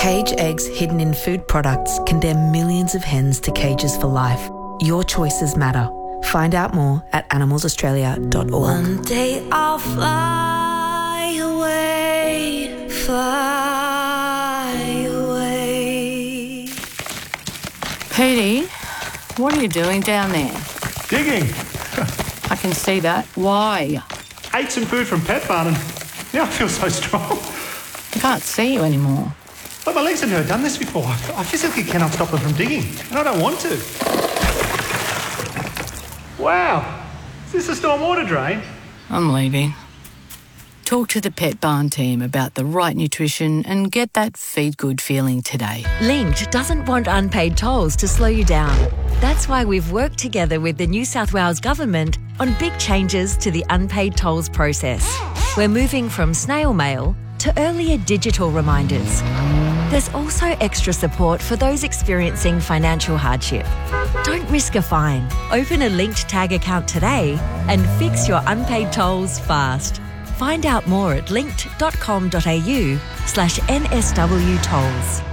Cage eggs hidden in food products condemn millions of hens to cages for life. Your choices matter. Find out more at animalsaustralia.org. One day I'll fly away, fly away. Petey, what are you doing down there? Digging. I can see that. Why? Ate some food from Pet Barn and now I feel so strong. I can't see you anymore. But my legs have never done this before. I physically cannot stop them from digging, and I don't want to. Wow. Is this a stormwater drain? I'm leaving. Talk to the Pet Barn team about the right nutrition and get that feed good feeling today. Linked doesn't want unpaid tolls to slow you down. That's why we've worked together with the New South Wales Government on big changes to the unpaid tolls process. We're moving from snail mail to earlier digital reminders. There's also extra support for those experiencing financial hardship. Don't risk a fine. Open a Linked Tag account today and fix your unpaid tolls fast. Find out more at linked.com.au/NSW tolls.